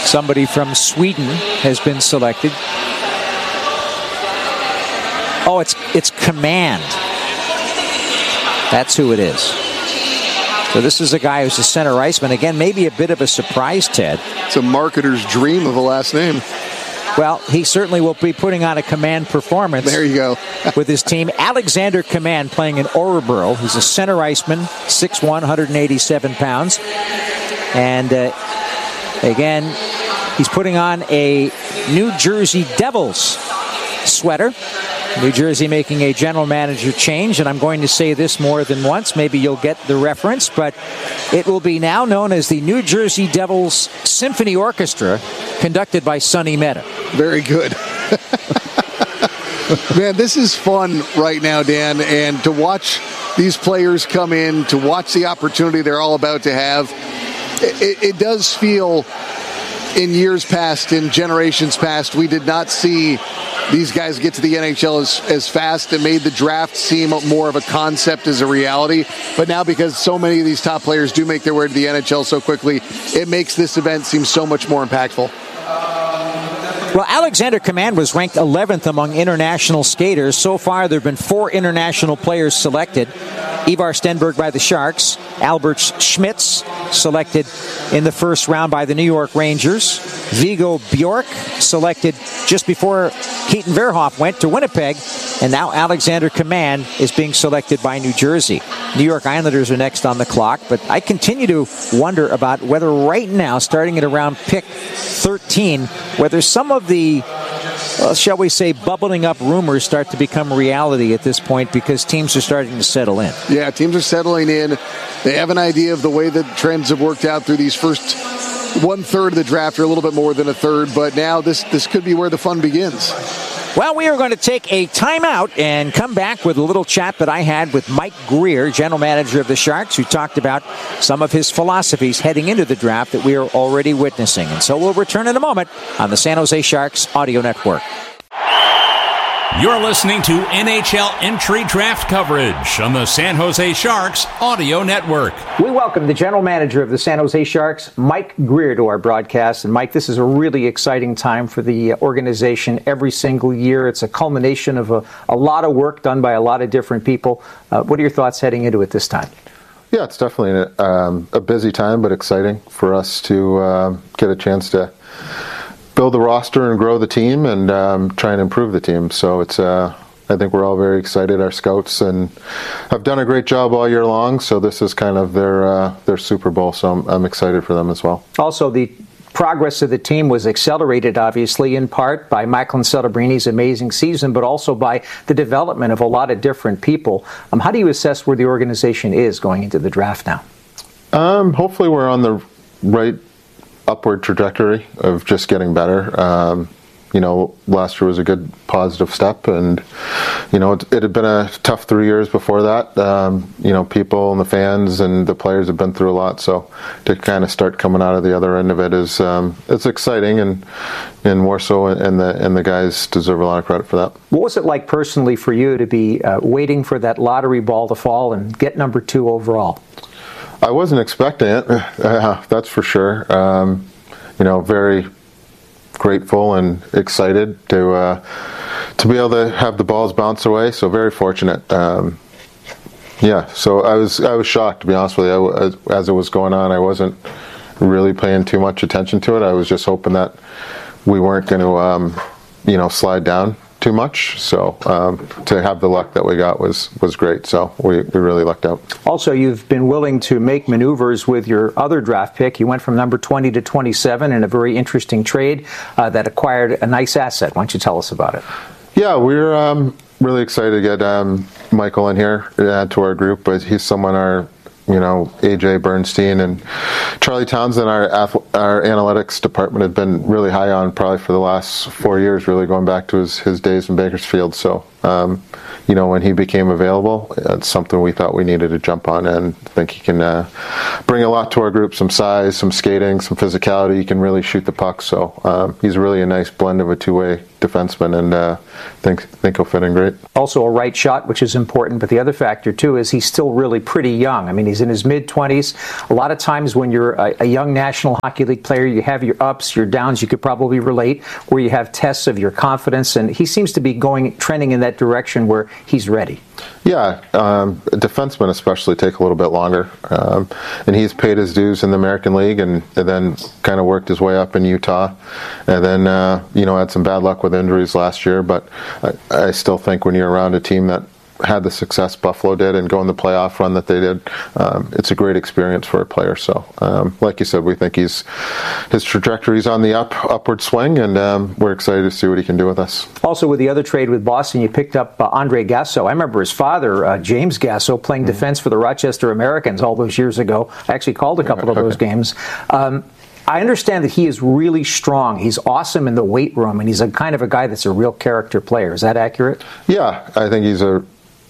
Somebody from Sweden has been selected. Oh, it's Command. That's who it is. So this is a guy who's a center iceman. Again, maybe a bit of a surprise, Ted. It's a marketer's dream of a last name. Well, he certainly will be putting on a Command performance. There you go. With his team. Alexander Command playing in Orebro. He's a center iceman, 6'1", 187 pounds. And again, he's putting on a New Jersey Devils sweater. New Jersey making a general manager change, and I'm going to say this more than once. Maybe you'll get the reference, but it will be now known as the New Jersey Devils Symphony Orchestra, conducted by Sonny Mehta. Very good. Man, this is fun right now, Dan, and to watch these players come in, to watch the opportunity they're all about to have, it does feel in years past, in generations past, we did not see these guys get to the NHL as fast. It made the draft seem more of a concept as a reality. But now, because so many of these top players do make their way to the NHL so quickly, it makes this event seem so much more impactful. Well, Alexander Command was ranked 11th among international skaters. So far, there have been 4 international players selected. Ivar Stenberg by the Sharks. Albert Schmitz selected in the first round by the New York Rangers. Viggo Bjork selected just before Keaton Verhoff went to Winnipeg. And now Alexander Command is being selected by New Jersey. New York Islanders are next on the clock. But I continue to wonder about whether right now, starting at around pick 13, whether some of the, shall we say, bubbling up rumors start to become reality at this point because teams are starting to settle in. Yeah, teams are settling in. They have an idea of the way that trends have worked out through these first 1/3 of the draft, or a little bit more than a third. But now this could be where the fun begins. Well, we are going to take a timeout and come back with a little chat that I had with Mike Grier, general manager of the Sharks, who talked about some of his philosophies heading into the draft that we are already witnessing. And so we'll return in a moment on the San Jose Sharks Audio Network. You're listening to NHL entry draft coverage on the San Jose Sharks Audio Network. We welcome the general manager of the San Jose Sharks, Mike Grier, to our broadcast. And Mike, this is a really exciting time for the organization every single year. It's a culmination of a lot of work done by a lot of different people. What are your thoughts heading into it this time? Yeah, it's definitely a busy time, but exciting for us to get a chance to build the roster and grow the team and try and improve the team. So it's I think we're all very excited. Our scouts and have done a great job all year long. So this is kind of their Super Bowl. So I'm excited for them as well. Also, the progress of the team was accelerated, obviously, in part by Michael Celebrini's amazing season, but also by the development of a lot of different people. How do you assess where the organization is going into the draft now? Hopefully we're on the right upward trajectory of just getting better. Last year was a good positive step, and it had been a tough 3 years before that. People and the fans and the players have been through a lot, so to kind of start coming out of the other end of it is it's exciting, and more so, and the guys deserve a lot of credit for that. What was it like personally for you to be waiting for that lottery ball to fall and get number 2 overall? I wasn't expecting it, that's for sure. Very grateful and excited to be able to have the balls bounce away. So very fortunate. So I was shocked, to be honest with you. As it was going on, I wasn't really paying too much attention to it. I was just hoping that we weren't going to, slide down too much. So to have the luck that we got was great. So we really lucked out. Also, you've been willing to make maneuvers with your other draft pick. You went from number 20 to 27 in a very interesting trade that acquired a nice asset. Why don't you tell us about it? Yeah, we're really excited to get Michael in here to add to our group. But he's someone AJ Bernstein and Charlie Townsend, our analytics department, had been really high on probably for the last 4 years, really going back to his days in Bakersfield. So, when he became available, it's something we thought we needed to jump on, and I think he can bring a lot to our group, some size, some skating, some physicality. He can really shoot the puck. So he's really a nice blend of a two-way defenseman, and think he'll fit in great. Also a right shot, which is important, but the other factor too is he's still really pretty young. I mean, he's in his mid-20s. A lot of times when you're a young National Hockey League player, you have your ups, your downs. You could probably relate, where you have tests of your confidence, and he seems to be trending in that direction where he's ready. Yeah, defensemen especially take a little bit longer, and he's paid his dues in the American League, and then kind of worked his way up in Utah, and then had some bad luck with injuries last year. But I still think when you're around a team that had the success Buffalo did and go in the playoff run that they did, it's a great experience for a player. So, like you said, we think his trajectory's on the upward swing, and we're excited to see what he can do with us. Also, with the other trade with Boston, you picked up Andre Gasso. I remember his father, James Gasso, playing defense for the Rochester Americans all those years ago. I actually called a couple of those games. I understand that he is really strong. He's awesome in the weight room, and he's a kind of a guy that's a real character player. Is that accurate? Yeah, I think he's a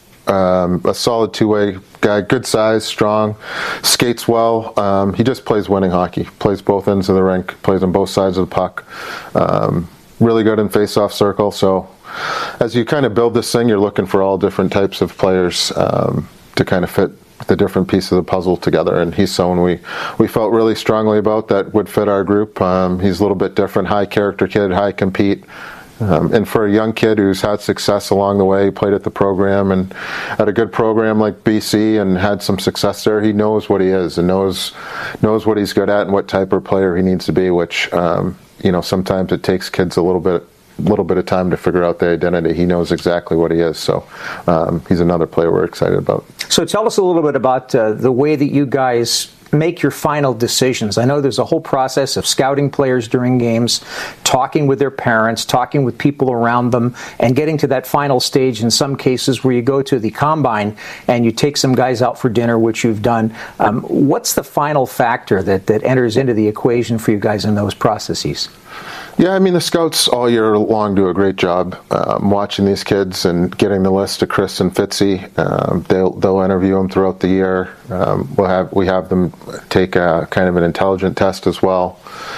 solid two-way guy, good size, strong, skates well. He just plays winning hockey, plays both ends of the rink, plays on both sides of the puck. Really good in face-off circle. So as you kind of build this thing, you're looking for all different types of players to kind of fit the different pieces of the puzzle together, and he's someone we felt really strongly about that would fit our group. He's a little bit different, high character kid, high compete. And for a young kid who's had success along the way, played at the program and at a good program like BC and had some success there, he knows what he is and knows what he's good at and what type of player he needs to be, which sometimes it takes kids a little bit of time to figure out their identity. He knows exactly what he is, so he's another player we're excited about. So tell us a little bit about the way that you guys make your final decisions. I know there's a whole process of scouting players during games, talking with their parents, talking with people around them, and getting to that final stage in some cases where you go to the combine and you take some guys out for dinner, which you've done. What's the final factor that enters into the equation for you guys in those processes? Yeah, I mean, the scouts all year long do a great job watching these kids and getting the list to Chris and Fitzy. They'll interview them throughout the year. We have them take a kind of an intelligence test as well.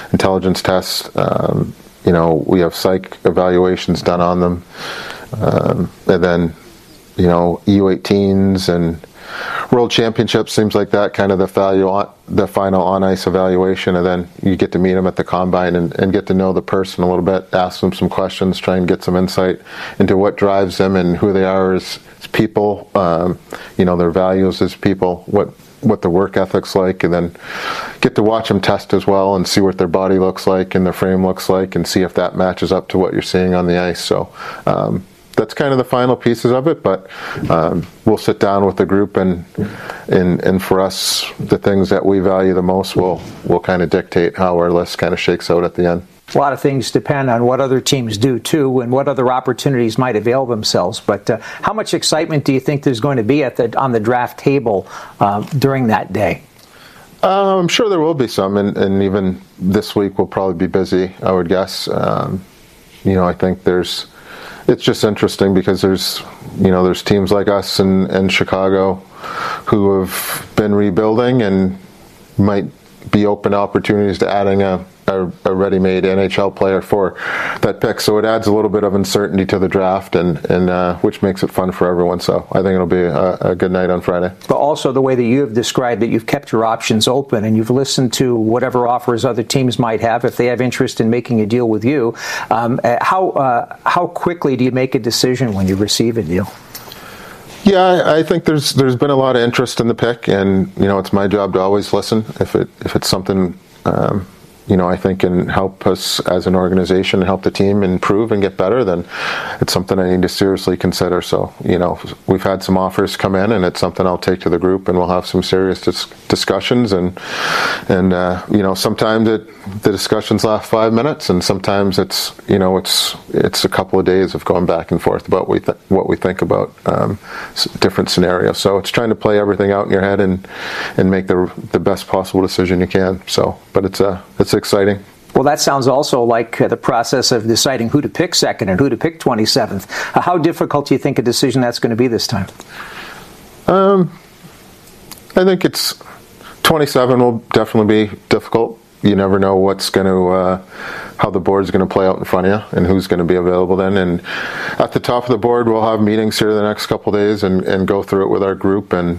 We have psych evaluations done on them, and then U18s and World Championships, seems like that kind of the final on-ice evaluation, and then you get to meet them at the combine and get to know the person a little bit, ask them some questions, try and get some insight into what drives them and who they are as people, their values as people, what their work ethic's like, and then get to watch them test as well and see what their body looks like and their frame looks like and see if that matches up to what you're seeing on the ice. So that's kind of the final pieces of it, but we'll sit down with the group and for us, the things that we value the most will kind of dictate how our list kind of shakes out at the end. A lot of things depend on what other teams do too, and what other opportunities might avail themselves. But how much excitement do you think there's going to be on the draft table during that day? I'm sure there will be some, and even this week will probably be busy, I would guess. I think it's just interesting because there's teams like us in Chicago who have been rebuilding and might be open to opportunities to adding a ready-made NHL player for that pick. So it adds a little bit of uncertainty to the draft, and which makes it fun for everyone. So I think it'll be a good night on Friday. But also the way that you have described that you've kept your options open and you've listened to whatever offers other teams might have if they have interest in making a deal with you. How quickly do you make a decision when you receive a deal? Yeah, I think there's been a lot of interest in the pick, and it's my job to always listen if it's something I think can help us as an organization and help the team improve and get better, then it's something I need to seriously consider. So, we've had some offers come in, and it's something I'll take to the group, and we'll have some serious discussions. And sometimes the discussions last 5 minutes, and sometimes it's a couple of days of going back and forth about what we think about different scenarios. So it's trying to play everything out in your head and make the best possible decision you can. So, but it's exciting. Well, that sounds also like the process of deciding who to pick second and who to pick 27th. How difficult do you think a decision that's going to be this time? I think it's 27 will definitely be difficult. You never know how how the board's going to play out in front of you and who's going to be available then. And at the top of the board, we'll have meetings here the next couple of days and go through it with our group. And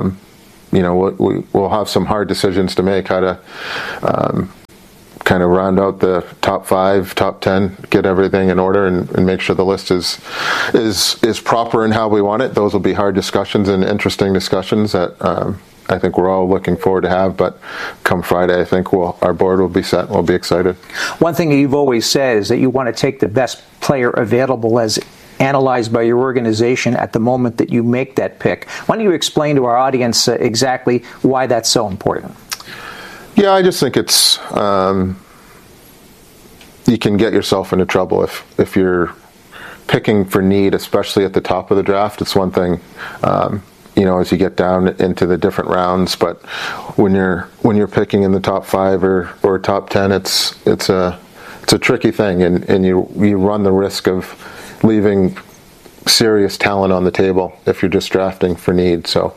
we'll have some hard decisions to make, how to kind of round out the top 5, top 10, get everything in order, and make sure the list is proper in how we want it. Those will be hard discussions and interesting discussions that I think we're all looking forward to have. But come Friday, I think our board will be set and we'll be excited. One thing that you've always said is that you want to take the best player available as analyzed by your organization at the moment that you make that pick. Why don't you explain to our audience exactly why that's so important? Yeah, I just think it's you can get yourself into trouble if you're picking for need, especially at the top of the draft. It's one thing, as you get down into the different rounds, but when you're picking in the top 5 or top 10, it's a tricky thing, and you run the risk of leaving serious talent on the table if you're just drafting for need. So,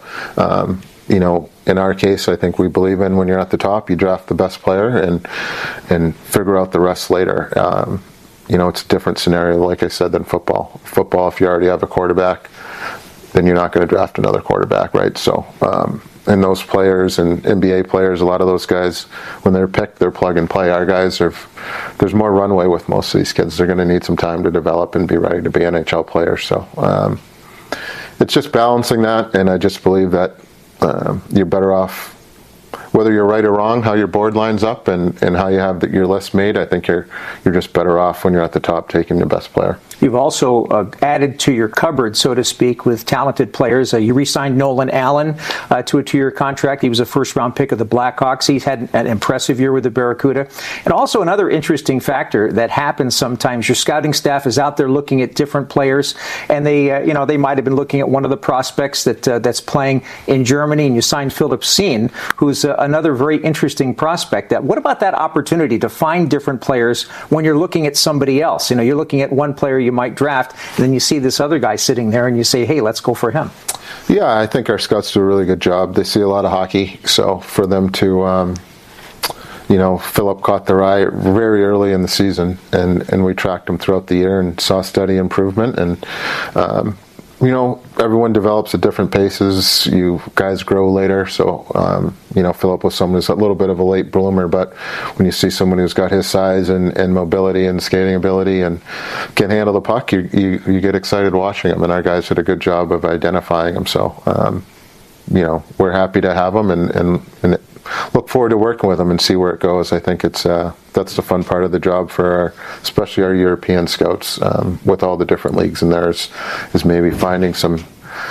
in our case, I think we believe in when you're at the top, you draft the best player and figure out the rest later. It's a different scenario, like I said, than football. Football, if you already have a quarterback, then you're not going to draft another quarterback, right? So, and those players and NBA players, a lot of those guys, when they're picked, they're plug and play. Our guys there's more runway with most of these kids. They're going to need some time to develop and be ready to be NHL players. So it's just balancing that, and I just believe that you're better off, whether you're right or wrong, how your board lines up and how you have your list made. I think you're just better off when you're at the top taking the best player. You've also added to your cupboard, so to speak, with talented players. You re-signed Nolan Allen to a 2-year contract. He was a first-round pick of the Blackhawks. He's had an impressive year with the Barracuda. And also another interesting factor that happens sometimes, your scouting staff is out there looking at different players, and they might have been looking at one of the prospects that's playing in Germany, and you signed Philip Seen, who's another very interesting prospect. What about that opportunity to find different players when you're looking at somebody else? You're looking at one player you might draft, and then you see this other guy sitting there and you say, hey, let's go for him. Yeah, I think our scouts do a really good job. They see a lot of hockey, so for them to Philip caught their eye very early in the season, and we tracked him throughout the year and saw steady improvement. And everyone develops at different paces. You guys grow later, so Philip was someone who's a little bit of a late bloomer, but when you see someone who's got his size and mobility and skating ability and can handle the puck, you get excited watching him, and our guys did a good job of identifying him. So we're happy to have him and look forward to working with him and see where it goes. I think it's that's the fun part of the job for especially our European scouts, with all the different leagues in there, is maybe finding some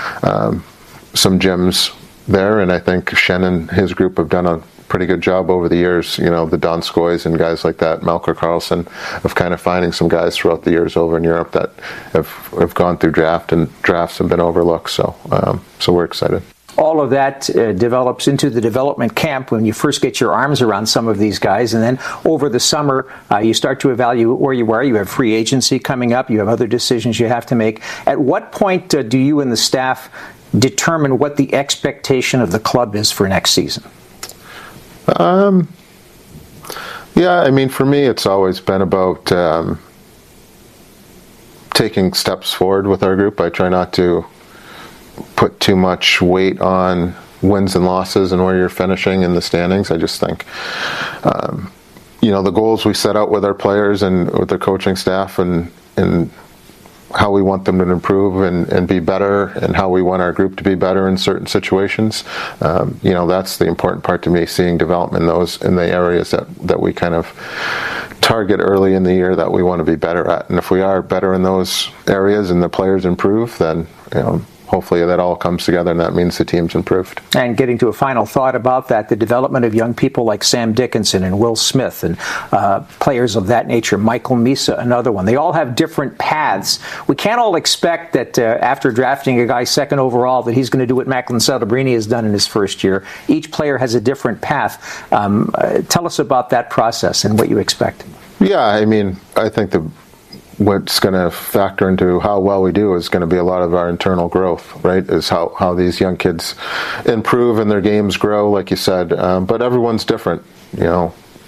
gems there. And I think Shen and his group have done a pretty good job over the years, the Donskoys and guys like that, Melker Karlsson, of kind of finding some guys throughout the years over in Europe that have gone through drafts have been overlooked. So we're excited. All of that develops into the development camp when you first get your arms around some of these guys, and then over the summer you start to evaluate where you are. You have free agency coming up. You have other decisions you have to make. At what point do you and the staff determine what the expectation of the club is for next season? For me, it's always been about taking steps forward with our group. I try not to put too much weight on wins and losses and where you're finishing in the standings. I just think, the goals we set out with our players and with the coaching staff and how we want them to improve and be better, and how we want our group to be better in certain situations. That's the important part to me, seeing development in the areas that we kind of target early in the year that we want to be better at. And if we are better in those areas and the players improve, then hopefully that all comes together, and that means the team's improved. And getting to a final thought about that, the development of young people like Sam Dickinson and Will Smith and players of that nature, Michael Misa, another one. They all have different paths. We can't all expect that after drafting a guy second overall that he's going to do what Macklin Celebrini has done in his first year. Each player has a different path. Tell us about that process and what you expect. Yeah, I think what's going to factor into how well we do is going to be a lot of our internal growth, right? Is how these young kids improve and their games grow, like you said. But everyone's different,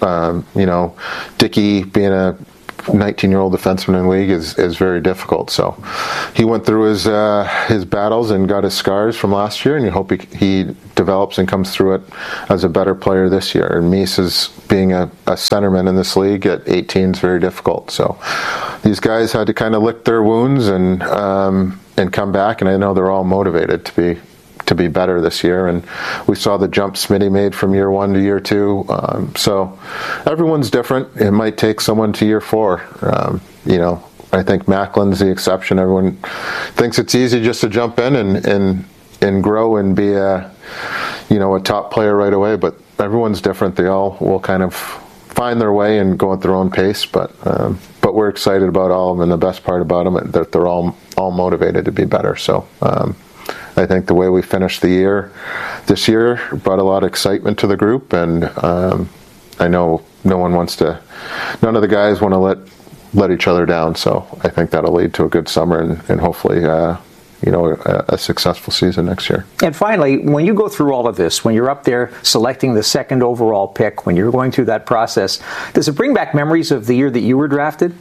Dickey being a 19-year-old defenseman in the league is very difficult. So he went through his battles and got his scars from last year, and you hope he develops and comes through it as a better player this year. And Mies is being a centerman in this league at 18 is very difficult. So these guys had to kind of lick their wounds and come back, and I know they're all motivated to be better this year, and we saw the jump Smitty made from year 1 to year 2. So everyone's different. It might take someone to year 4. I think Macklin's the exception. Everyone thinks it's easy just to jump in and grow and be a top player right away, but everyone's different. They all will kind of find their way and go at their own pace, but we're excited about all of them, and the best part about them is that they're all motivated to be better. So I think the way we finished the year this year brought a lot of excitement to the group, and I know none of the guys want to let each other down. So I think that'll lead to a good summer and hopefully a successful season next year. And finally, when you go through all of this, when you're up there selecting the second overall pick, when you're going through that process, does it bring back memories of the year that you were drafted?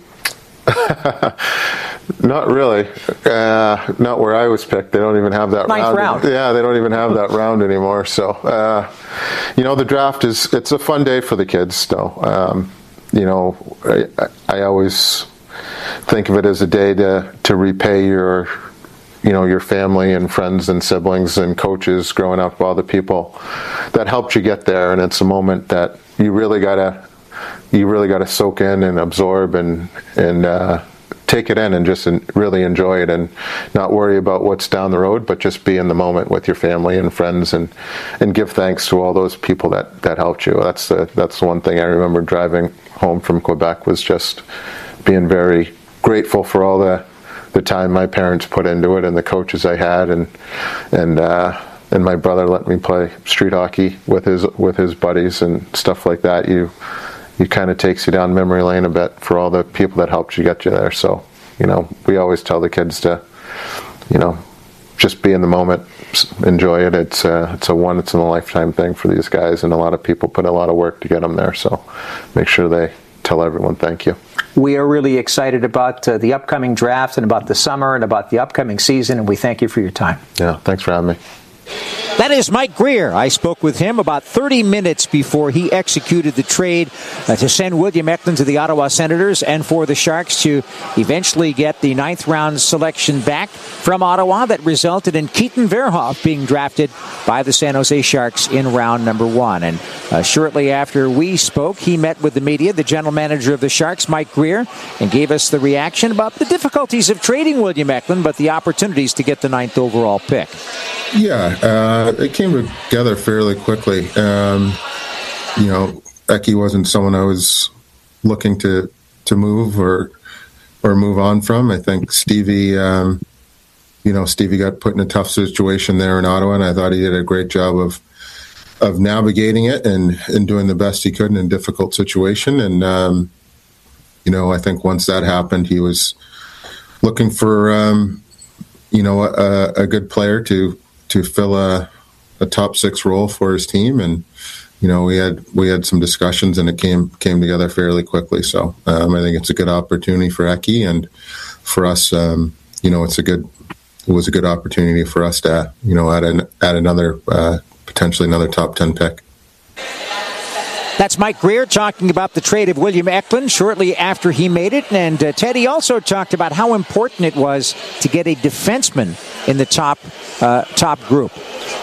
Not really. Not where I was picked. They don't even have that round. Yeah, they don't even have that round anymore. So, the draft it's a fun day for the kids, though. I always think of it as a day to repay your family and friends and siblings and coaches growing up, all the people that helped you get there, and it's a moment that you really gotta soak in and absorb and take it in and just really enjoy it and not worry about what's down the road, but just be in the moment with your family and friends and give thanks to all those people that helped you. That's the one thing I remember driving home from Quebec, was just being very grateful for all the time my parents put into it and the coaches I had, and my brother let me play street hockey with his buddies and stuff like that. It kind of takes you down memory lane a bit for all the people that helped you get you there. So, we always tell the kids to, just be in the moment, enjoy it. It's a once in a lifetime thing for these guys, and a lot of people put a lot of work to get them there. So make sure they tell everyone thank you. We are really excited about the upcoming draft and about the summer and about the upcoming season, and we thank you for your time. Yeah, thanks for having me. That is Mike Greer. I spoke with him about 30 minutes before he executed the trade to send William Eklund to the Ottawa Senators and for the Sharks to eventually get the 9th round selection back from Ottawa that resulted in Keaton Verhoff being drafted by the San Jose Sharks in round number 1. And shortly after we spoke, he met with the media, the general manager of the Sharks, Mike Greer, and gave us the reaction about the difficulties of trading William Eklund, but the opportunities to get the 9th overall pick. Yeah, it came together fairly quickly. Eki wasn't someone I was looking to move or move on from. I think Stevie got put in a tough situation there in Ottawa, and I thought he did a great job of navigating it and doing the best he could in a difficult situation. And I think once that happened, he was looking for a good player to fill a top 6 role for his team, and we had some discussions, and it came together fairly quickly. So I think it's a good opportunity for Eki, and for us, it was a good opportunity for us to add another potentially another top 10 pick. That's Mike Greer talking about the trade of William Eklund shortly after he made it. And Teddy also talked about how important it was to get a defenseman in the top group.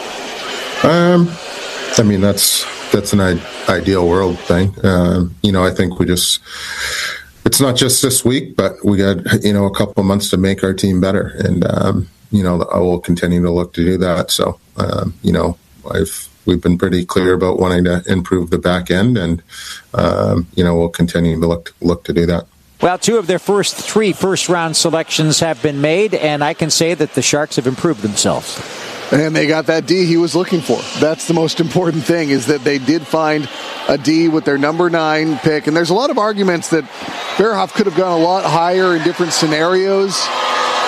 That's an ideal world thing. I think it's not just this week, but we got, a couple of months to make our team better. And, I will continue to look to do that. So, we've been pretty clear about wanting to improve the back end, and we'll continue to look to do that. Well, 2 of their first 3 first-round selections have been made, and I can say that the Sharks have improved themselves. And they got that D he was looking for. That's the most important thing, is that they did find a D with their number 9 pick. And there's a lot of arguments that Verhoff could have gone a lot higher in different scenarios.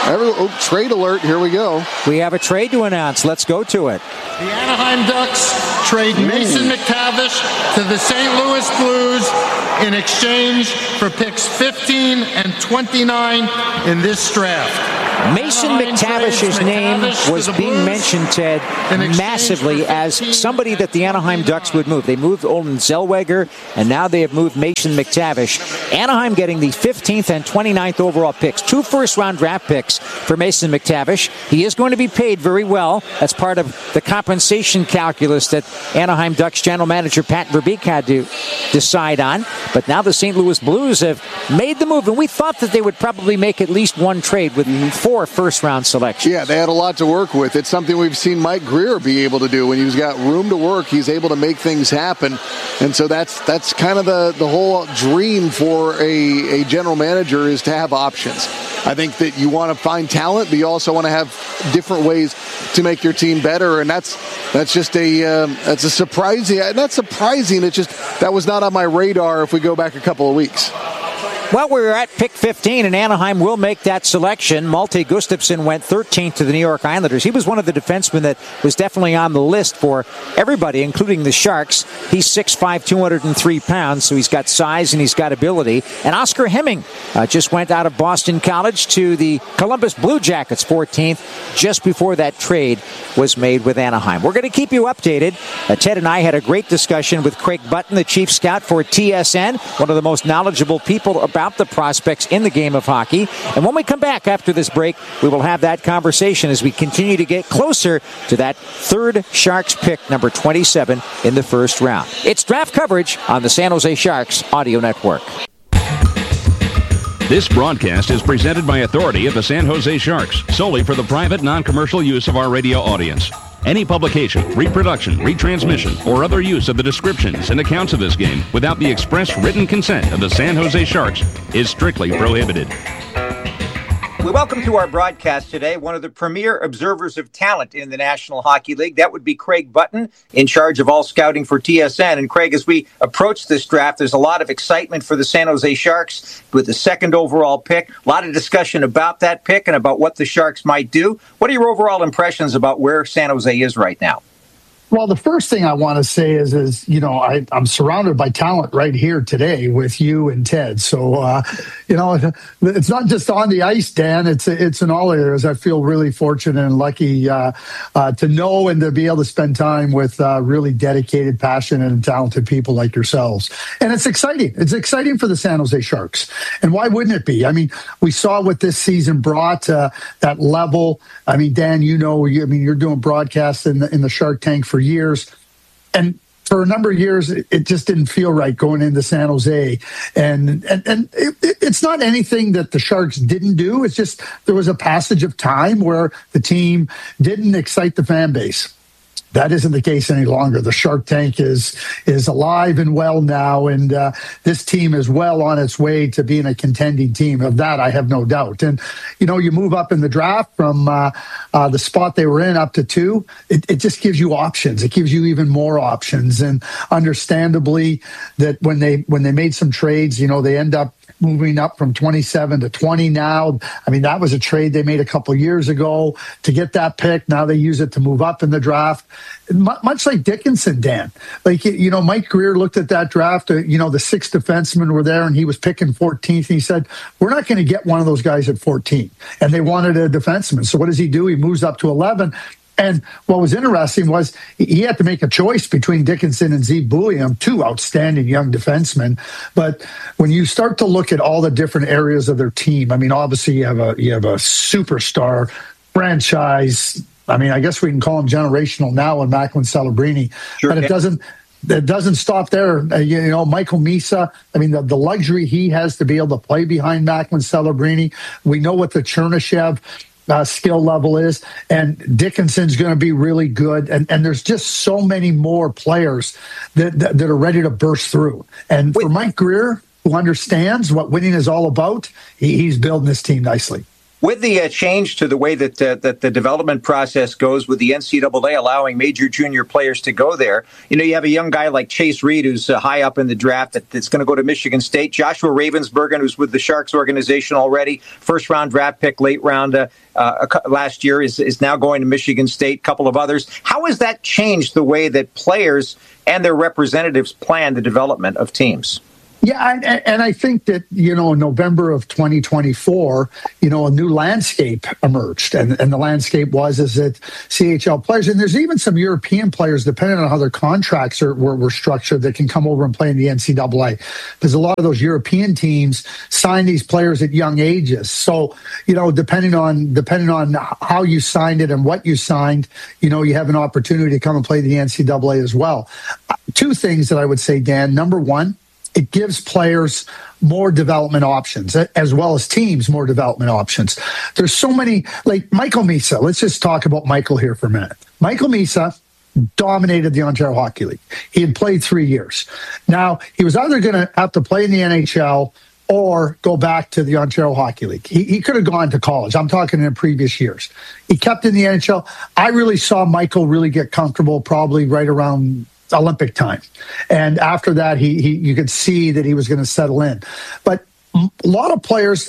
Trade alert. Here we go. We have a trade to announce. Let's go to it. The Anaheim Ducks trade Mason McTavish to the St. Louis Blues in exchange for picks 15 and 29 in this draft. Mason McTavish's name was being mentioned, Ted, massively as somebody that the Anaheim Ducks would move. They moved Olin Zellweger, and now they have moved Mason McTavish. Anaheim getting the 15th and 29th overall picks. 2 first-round draft picks for Mason McTavish. He is going to be paid very well. That's part of the compensation calculus that Anaheim Ducks general manager Pat Verbeek had to decide on. But now the St. Louis Blues have made the move, and we thought that they would probably make at least one trade with 4 first-round selections. Yeah, they had a lot to work with. It's something we've seen Mike Grier be able to do. When he's got room to work, he's able to make things happen. And so that's kind of the whole dream for a general manager, is to have options. I think that you want to find talent, but you also want to have different ways to make your team better. And that's just that's a surprising. Not surprising. It's just that was not on my radar if we go back a couple of weeks. Well, we're at pick 15, and Anaheim will make that selection. Malte Gustafsson went 13th to the New York Islanders. He was one of the defensemen that was definitely on the list for everybody, including the Sharks. He's 6'5", 203 pounds, so he's got size and he's got ability. And Oscar Hemming just went out of Boston College to the Columbus Blue Jackets, 14th, just before that trade was made with Anaheim. We're going to keep you updated. Ted and I had a great discussion with Craig Button, the chief scout for TSN, one of the most knowledgeable people about the prospects in the game of hockey. And when we come back after this break, we will have that conversation as we continue to get closer to that third Sharks pick, number 27 in the first round. It's draft coverage on the San Jose Sharks Audio Network. This broadcast is presented by authority of the San Jose Sharks, solely for the private, non-commercial use of our radio audience. Any publication, reproduction, retransmission, or other use of the descriptions and accounts of this game without the express written consent of the San Jose Sharks is strictly prohibited. We welcome to our broadcast today one of the premier observers of talent in the National Hockey League. That would be Craig Button, in charge of all scouting for TSN. And Craig, as we approach this draft, there's a lot of excitement for the San Jose Sharks with the second overall pick. A lot of discussion about that pick and about what the Sharks might do. What are your overall impressions about where San Jose is right now? Well, the first thing I want to say is I'm surrounded by talent right here today with you and Ted. So, it's not just on the ice, Dan. It's in all areas. I feel really fortunate and lucky to know and to be able to spend time with really dedicated, passionate, and talented people like yourselves. And it's exciting. It's exciting for the San Jose Sharks. And why wouldn't it be? I mean, we saw what this season brought, that level. I mean, Dan, you're doing broadcasts in the Shark Tank for years, and for a number of years it just didn't feel right going into San Jose, and it's not anything that the Sharks didn't do. It's just there was a passage of time where the team didn't excite the fan base. That isn't the case any longer. The Shark Tank is alive and well now, and this team is well on its way to being a contending team. Of that, I have no doubt. And, you move up in the draft from the spot they were in up to 2. It just gives you options. It gives you even more options. And understandably, that when they made some trades, they end up moving up from 27 to 20 now. I mean, that was a trade they made a couple years ago to get that pick. Now they use it to move up in the draft. Much like Dickinson, Dan. Like, Mike Grier looked at that draft. The 6 defensemen were there, and he was picking 14th. And he said, we're not going to get one of those guys at 14. And they wanted a defenseman. So what does he do? He moves up to 11. And what was interesting was he had to make a choice between Dickinson and Zeke Bulliam, 2 outstanding young defensemen. But when you start to look at all the different areas of their team, I mean, obviously you have a superstar franchise. I mean, I guess we can call him generational now in Macklin Celebrini, sure, but it doesn't stop there. Michael Misa, I mean, the luxury he has to be able to play behind Macklin Celebrini. We know what the Chernishev skill level is, and Dickinson's going to be really good. And there's just so many more players that are ready to burst through. And for Mike Grier, who understands what winning is all about, he's building this team nicely. With the change to the way that that the development process goes, with the NCAA allowing major junior players to go there, you have a young guy like Chase Reed, who's high up in the draft, that's going to go to Michigan State. Joshua Ravensbergen, who's with the Sharks organization already, first-round draft pick, late round last year, is now going to Michigan State. A couple of others. How has that changed the way that players and their representatives plan the development of teams? Yeah, and I think that, in November of 2024, a new landscape emerged. And the landscape is that CHL players, and there's even some European players, depending on how their contracts were structured, that can come over and play in the NCAA. Because a lot of those European teams sign these players at young ages. So, depending on how you signed it and what you signed, you have an opportunity to come and play the NCAA as well. Two things that I would say, Dan. Number one, it gives players more development options, as well as teams more development options. There's so many, like Michael Misa. Let's just talk about Michael here for a minute. Michael Misa dominated the Ontario Hockey League. He had played 3 years. Now, he was either going to have to play in the NHL or go back to the Ontario Hockey League. He could have gone to college. I'm talking in previous years. He kept in the NHL. I really saw Michael really get comfortable probably right around Olympic time. And after that, you could see that he was going to settle in. But a lot of players,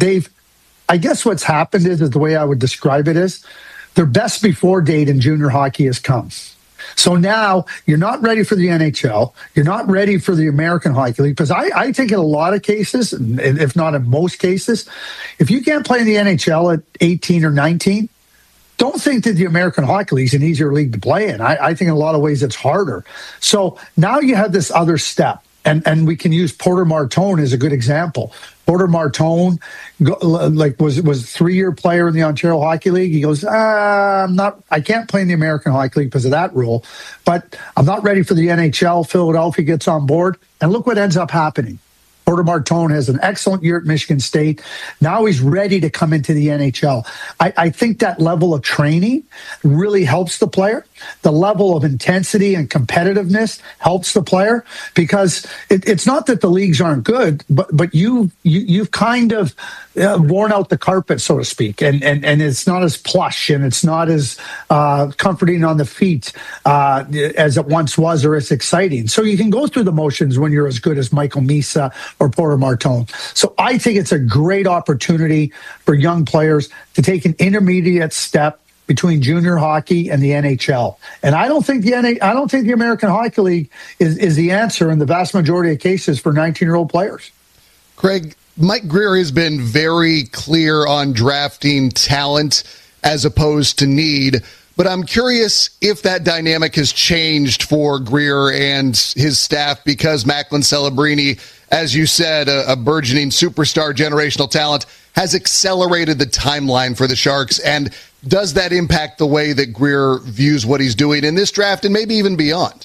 I guess what's happened is the way I would describe it is their best before date in junior hockey has come. So now you're not ready for the NHL. You're not ready for the American Hockey League. Because I think in a lot of cases, if not in most cases, if you can't play in the NHL at 18 or 19, don't think that the American Hockey League is an easier league to play in. I think in a lot of ways it's harder. So now you have this other step, and we can use Porter Martone as a good example. Porter Martone was a 3-year player in the Ontario Hockey League. He goes, I can't play in the American Hockey League because of that rule, but I'm not ready for the NHL. Philadelphia gets on board, and look what ends up happening. Porter Martone has an excellent year at Michigan State. Now he's ready to come into the NHL. I think that level of training really helps the player. The level of intensity and competitiveness helps the player, because it's not that the leagues aren't good, but you've kind of worn out the carpet, so to speak, and it's not as plush and it's not as comforting on the feet as it once was, or as exciting. So you can go through the motions when you're as good as Michael Misa or Porter Martone. So I think it's a great opportunity for young players to take an intermediate step between junior hockey and the NHL. And I don't think the American Hockey League is the answer in the vast majority of cases for 19-year-old players. Craig, Mike Grier has been very clear on drafting talent as opposed to need. But I'm curious if that dynamic has changed for Grier and his staff, because Macklin Celebrini, as you said, a burgeoning superstar generational talent, has accelerated the timeline for the Sharks. And does that impact the way that Grier views what he's doing in this draft and maybe even beyond?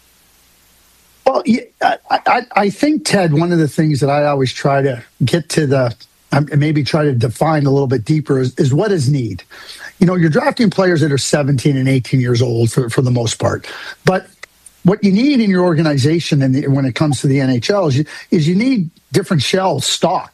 Well, I think, Ted, one of the things that I always try to get to maybe try to define a little bit deeper is what is need. You're drafting players that are 17 and 18 years old for the most part. But what you need in your organization when it comes to the NHL is you need different shells stocked.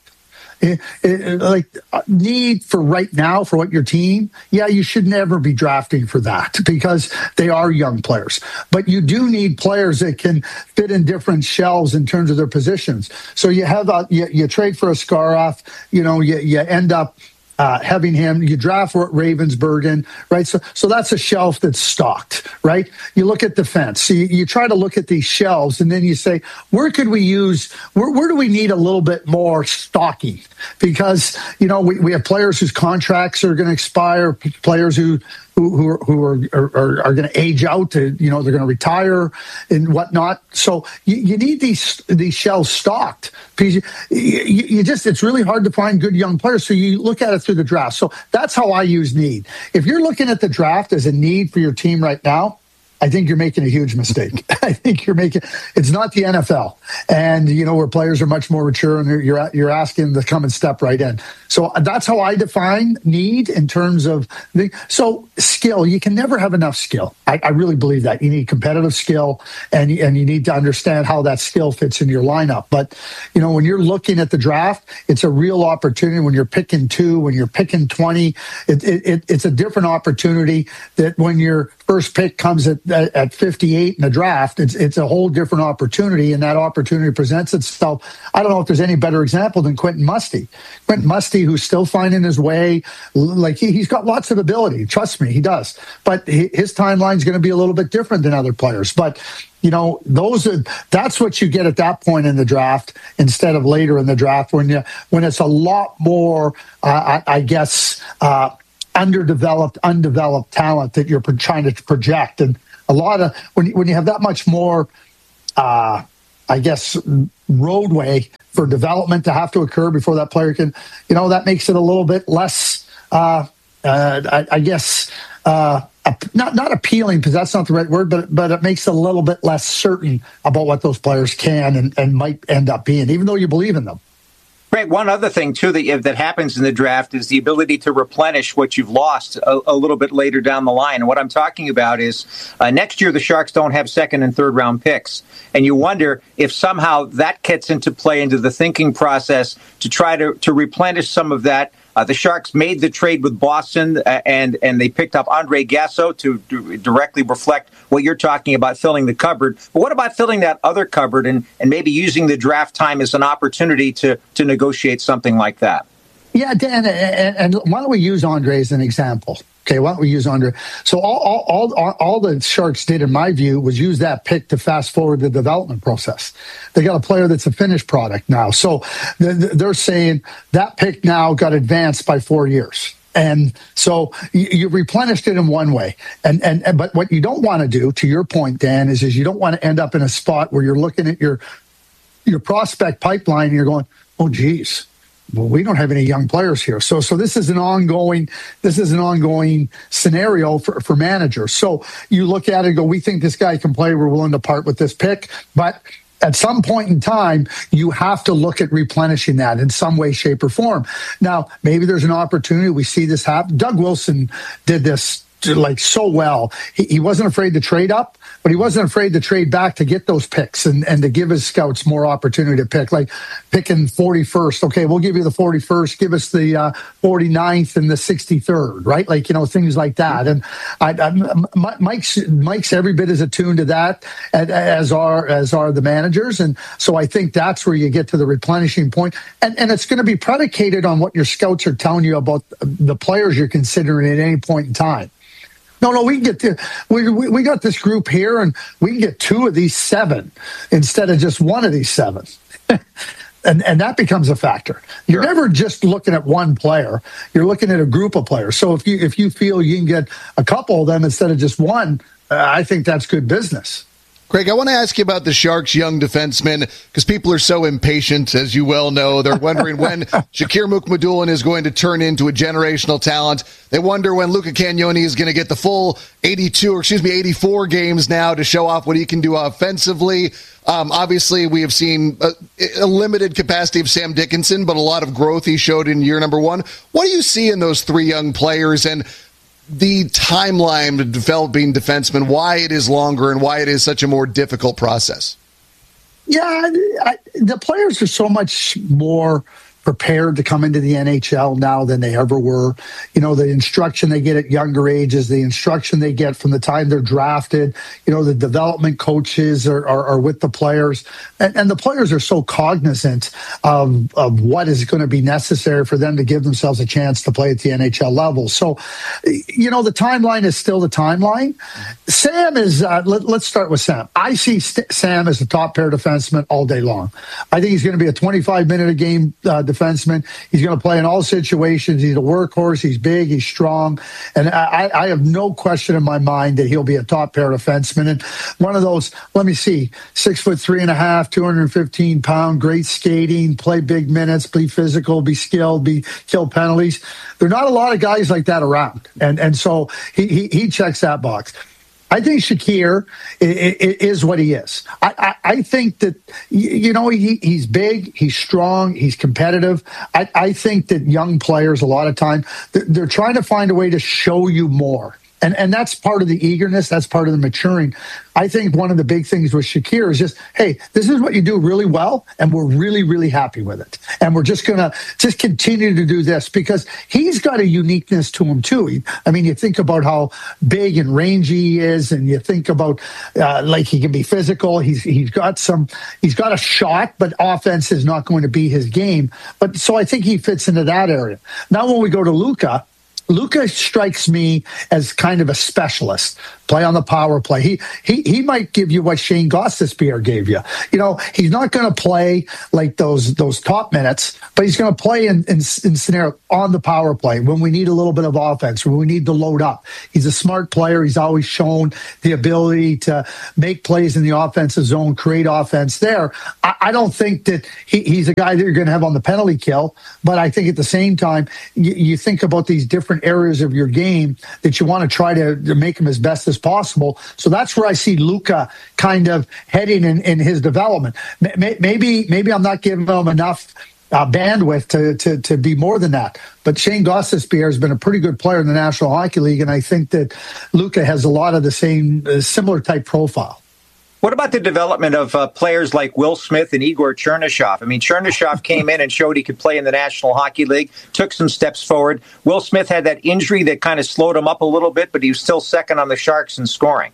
Need for right now for what your team, you should never be drafting for that, because they are young players. But you do need players that can fit in different shelves in terms of their positions. So you have you trade for a Askarov, you end up having him, you draft Ravensbergen, right? So that's a shelf that's stocked, right? You look at defense. So you try to look at these shelves, and then you say, where do we need a little bit more stocking? Because, we have players whose contracts are going to expire, players who are going to age out, they're going to retire and whatnot. So you need these shelves stocked, because it's really hard to find good young players. So you look at it through the draft. So that's how I use need. If you're looking at the draft as a need for your team right now, I think you're making a huge mistake. I think it's not the NFL, and where players are much more mature, and you're asking them to come and step right in. So that's how I define need in terms of so skill. You can never have enough skill. I really believe that you need competitive skill, and you need to understand how that skill fits in your lineup. But when you're looking at the draft, it's a real opportunity. When you're picking 2, when you're picking 20, it's a different opportunity that when your first pick comes at 58 in the draft, it's a whole different opportunity, and that opportunity presents itself. I don't know if there's any better example than Quentin Musty. Quentin Musty, who's still finding his way, like he's got lots of ability. Trust me, he does. But his timeline's going to be a little bit different than other players. But that's what you get at that point in the draft instead of later in the draft when it's a lot more, undeveloped talent that you're trying to project, and a lot of when you have that much more, roadway for development to have to occur before that player can, that makes it a little bit less, not appealing, because that's not the right word, but it makes it a little bit less certain about what those players can and might end up being, even though you believe in them. Greg, one other thing, too, that happens in the draft is the ability to replenish what you've lost a little bit later down the line. And what I'm talking about is next year the Sharks don't have second and third round picks. And you wonder if somehow that gets into play into the thinking process to try to replenish some of that. The Sharks made the trade with Boston, and they picked up Andre Gasso to directly reflect what you're talking about, filling the cupboard. But what about filling that other cupboard and maybe using the draft time as an opportunity to negotiate something like that? Yeah, Dan, and why don't we use Andre as an example? Okay, why don't we use Andre? So all the Sharks did, in my view, was use that pick to fast forward the development process. They got a player that's a finished product now. So they're saying that pick now got advanced by 4 years. And so you replenished it in one way. But what you don't want to do, to your point, Dan, is you don't want to end up in a spot where you're looking at your prospect pipeline and you're going, oh, geez. Well, we don't have any young players here. So this is an ongoing scenario for managers. So you look at it and go, we think this guy can play. We're willing to part with this pick. But at some point in time, you have to look at replenishing that in some way, shape, or form. Now, maybe there's an opportunity. We see this happen. Doug Wilson did this so well. He wasn't afraid to trade up, but he wasn't afraid to trade back to get those picks and to give his scouts more opportunity to pick, like picking 41st. Okay, we'll give you the 41st. Give us the 49th and the 63rd, right? Things like that. And Mike's every bit as attuned to that as are the managers. And so I think that's where you get to the replenishing point. And it's going to be predicated on what your scouts are telling you about the players you're considering at any point in time. No, we can get we got this group here, and we can get 2 of these 7 instead of just 1 of these 7. And that becomes a factor. You're never just looking at one player. You're looking at a group of players. So if you feel you can get a couple of them instead of just one, I think that's good business. Greg, I want to ask you about the Sharks' young defensemen, because people are so impatient, as you well know. They're wondering when Shakir Mukhamadullin is going to turn into a generational talent. They wonder when Luca Cagnoni is going to get the full 84 games now to show off what he can do offensively. Obviously, we have seen a limited capacity of Sam Dickinson, but a lot of growth he showed in year number 1. What do you see in those 3 young players, and the timeline of developing defensemen, why it is longer and why it is such a more difficult process? Yeah, the players are so much more prepared to come into the NHL now than they ever were. The instruction they get at younger ages, the instruction they get from the time they're drafted, the development coaches are with the players. And the players are so cognizant of what is going to be necessary for them to give themselves a chance to play at the NHL level. So, the timeline is still the timeline. Sam is, let's start with Sam. I see Sam as a top pair defenseman all day long. I think he's going to be a 25-minute-a-game defenseman. He's going to play in all situations. He's a workhorse. He's big. He's strong. And I have no question in my mind that he'll be a top pair defenseman. And one of those, 6'3.5", 215 pound, great skating, play big minutes, be physical, be skilled, kill penalties. There are not a lot of guys like that around. And so he checks that box. I think Shakir is what he is. I think that, he's big, he's strong, he's competitive. I think that young players, a lot of time, they're trying to find a way to show you more. And that's part of the eagerness. That's part of the maturing. I think one of the big things with Shakir is just, hey, this is what you do really well, and we're really, really happy with it. And we're just going to just continue to do this because he's got a uniqueness to him, too. You think about how big and rangy he is, and you think about, he can be physical. He's got a shot, but offense is not going to be his game. But so I think he fits into that area. Now, when we go to Luka strikes me as kind of a specialist. Play on the power play. He might give you what Shane Gostisbehere gave you. He's not going to play like those top minutes, but he's going to play in scenario on the power play when we need a little bit of offense, when we need to load up. He's a smart player. He's always shown the ability to make plays in the offensive zone, create offense there. I don't think that he's a guy that you're going to have on the penalty kill, but I think at the same time, you think about these different areas of your game that you want to try to make him as best as possible. So that's where I see Luka kind of heading in his development. Maybe I'm not giving him enough bandwidth to be more than that. But Shane Gostisbehere has been a pretty good player in the National Hockey League, and I think that Luka has a lot of the same similar type profile. What about the development of players like Will Smith and Igor Chernyshov? Chernyshov came in and showed he could play in the National Hockey League, took some steps forward. Will Smith had that injury that kind of slowed him up a little bit, but he was still second on the Sharks in scoring.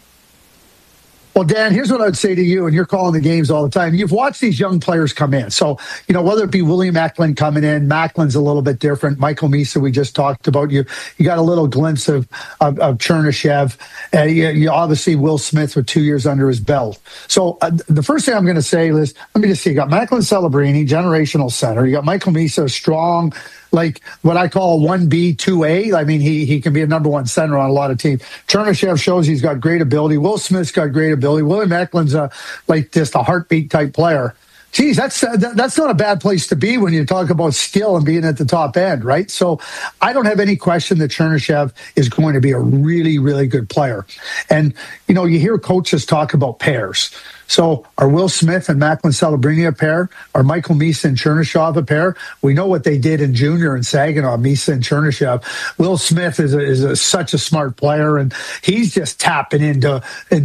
Well, Dan, here's what I would say to you, and you're calling the games all the time. You've watched these young players come in. So, whether it be William Eklund coming in, Macklin's a little bit different. Michael Misa, we just talked about. You got a little glimpse of Chernyshov. You obviously Will Smith with 2 years under his belt. So the first thing I'm going to say is, let me just see. You got Macklin Celebrini, generational center. You got Michael Misa, strong, like what I call 1B, 2A. He can be a number one center on a lot of teams. Chernyshov shows he's got great ability. Will Smith's got great ability. William Eklund's just a heartbeat type player. Geez, that's not a bad place to be when you talk about skill and being at the top end, right? So I don't have any question that Chernyshov is going to be a really, really good player. And, you hear coaches talk about pairs. So are Will Smith and Macklin Celebrini a pair? Are Michael Misa and Chernyshov a pair? We know what they did in junior in Saginaw, Misa and Chernyshov. Will Smith is such a smart player, and he's just tapping into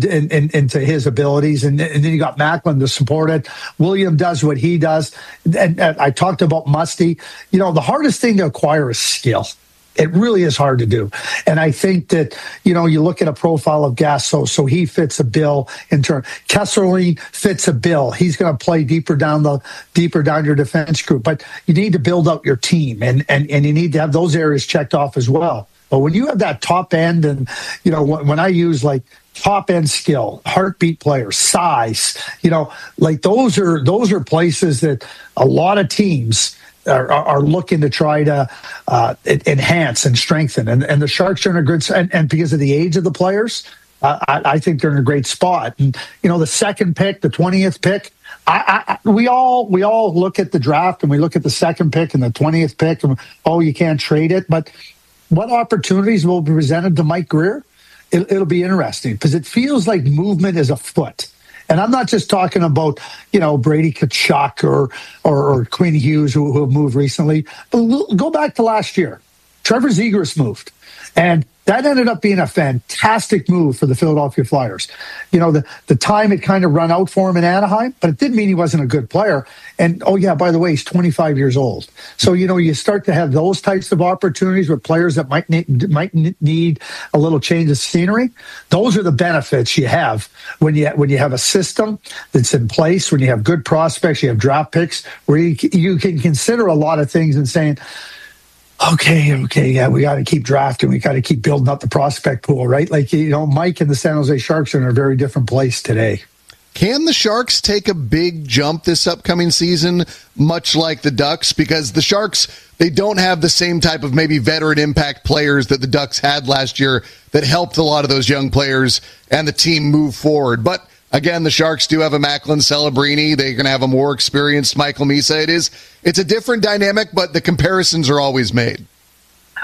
his abilities. And then you got Macklin to support it. William does what he does. And I talked about Musty. The hardest thing to acquire is skill. It really is hard to do. And I think that, you look at a profile of Gasso, so he fits a bill in turn. Kesselring fits a bill. He's going to play deeper down your defense group. But you need to build out your team, and you need to have those areas checked off as well. But when you have that top end, and, when I use like top end skill, heartbeat players, size, those are places that a lot of teams are looking to try to enhance and strengthen. And the Sharks are in a good, and because of the age of the players, I think they're in a great spot. And, the second pick, the 20th pick, we all look at the draft and we look at the second pick and the 20th pick and, you can't trade it. But what opportunities will be presented to Mike Grier? It'll be interesting because it feels like movement is afoot. And I'm not just talking about, Brady Tkachuk or Quinn Hughes who have moved recently. But go back to last year. Trevor Zegras moved. And that ended up being a fantastic move for the Philadelphia Flyers. The time had kind of run out for him in Anaheim, but it didn't mean he wasn't a good player. And, by the way, he's 25 years old. So, you start to have those types of opportunities with players that might need a little change of scenery. Those are the benefits you have when you have a system that's in place, when you have good prospects, you have draft picks, where you can consider a lot of things and saying, okay, yeah, we got to keep drafting. We got to keep building up the prospect pool, right? Mike and the San Jose Sharks are in a very different place today. Can the Sharks take a big jump this upcoming season, much like the Ducks? Because the Sharks, they don't have the same type of maybe veteran impact players that the Ducks had last year that helped a lot of those young players and the team move forward. But again, the Sharks do have a Macklin Celebrini. They're going to have a more experienced Michael Misa. It's a different dynamic, but the comparisons are always made.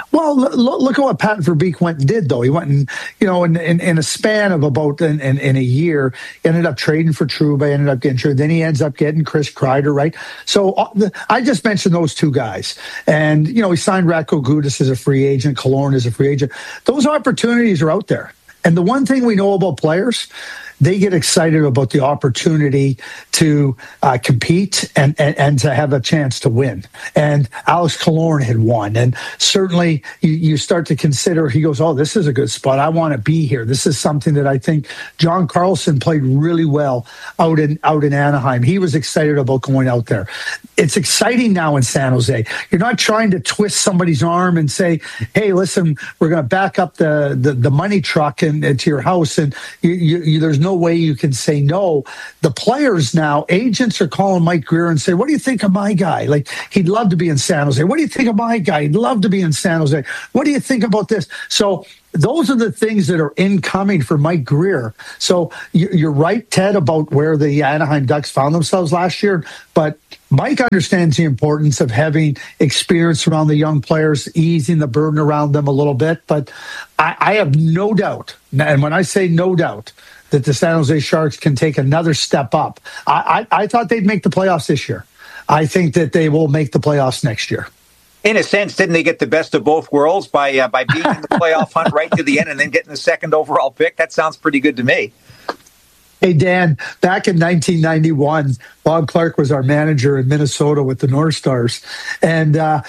Well, look at what Pat Verbeek went and did, though. He went and, in a span of about in a year, ended up trading for Trouba, ended up getting traded. Then he ends up getting Chris Kreider, right? So I just mentioned those two guys. And, he signed Radko Gudas as a free agent, Killorn as a free agent. Those opportunities are out there. And the one thing we know about players, they get excited about the opportunity to compete and to have a chance to win. And Alex Killorn had won. And certainly you start to consider, he goes, oh, this is a good spot. I want to be here. This is something that I think John Carlson played really well out in Anaheim. He was excited about going out there. It's exciting now in San Jose. You're not trying to twist somebody's arm and say, hey, listen, we're going to back up the money truck and to your house. And there's no way you can say no. The players now, agents are calling Mike Grier and say, what do you think of my guy? Like, he'd love to be in San Jose. What do you think of my guy? He'd love to be in San Jose. What do you think about this? So those are the things that are incoming for Mike Grier. So you're right, Ted, about where the Anaheim Ducks found themselves last year. But Mike understands the importance of having experience around the young players, easing the burden around them a little bit. But I have no doubt, and when I say no doubt, that the San Jose Sharks can take another step up. I thought they'd make the playoffs this year. I think that they will make the playoffs next year. In a sense, didn't they get the best of both worlds by being in the playoff hunt right to the end and then getting the second overall pick? That sounds pretty good to me. Hey, Dan, back in 1991, Bob Clark was our manager in Minnesota with the North Stars. And at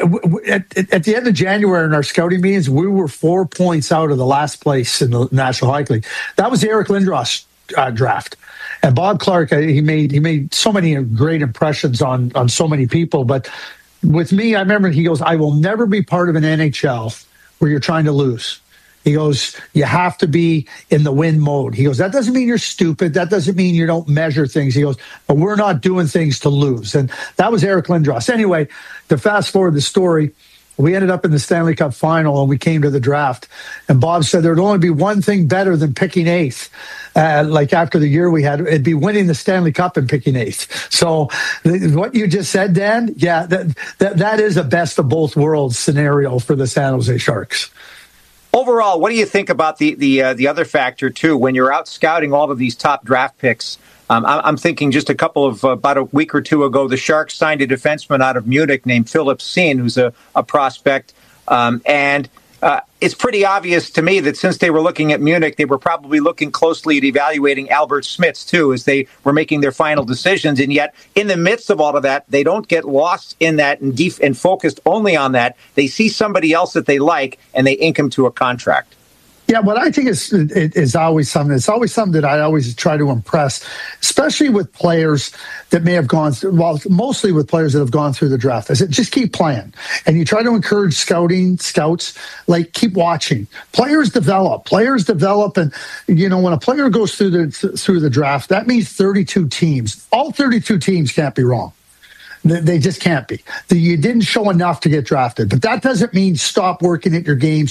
the end of January in our scouting meetings, we were 4 points out of the last place in the National Hockey League. That was the Eric Lindros draft. And Bob Clark, he made so many great impressions on so many people. But with me, I remember he goes, I will never be part of an NHL where you're trying to lose. He goes, you have to be in the win mode. He goes, that doesn't mean you're stupid. That doesn't mean you don't measure things. He goes, but we're not doing things to lose. And that was Eric Lindros. Anyway, to fast forward the story, we ended up in the Stanley Cup final and we came to the draft. And Bob said there'd only be one thing better than picking eighth. Like after the year we had, it'd be winning the Stanley Cup and picking eighth. So what you just said, Dan, yeah, that is a best of both worlds scenario for the San Jose Sharks. Overall, what do you think about the other factor, too? When you're out scouting all of these top draft picks, I'm thinking just about a week or two ago, the Sharks signed a defenseman out of Munich named Philip Steen, who's a prospect. And it's pretty obvious to me that since they were looking at Munich, they were probably looking closely at evaluating Albert Smits, too, as they were making their final decisions. And yet, in the midst of all of that, they don't get lost in that and focused only on that. They see somebody else that they like, and they ink him to a contract. Yeah, what I think is always something. It's always something that I always try to impress, especially with players that may have gone through. Well, mostly with players that have gone through the draft. I said, just keep playing, and you try to encourage scouts, like keep watching. Players develop, and when a player goes through the draft, that means 32 teams. All 32 teams can't be wrong. They just can't be. You didn't show enough to get drafted, but that doesn't mean stop working at your game.